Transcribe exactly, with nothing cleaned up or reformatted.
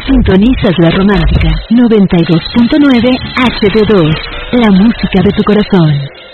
Sintonizas La Romántica noventa y dos punto nueve H D dos, la música de tu corazón.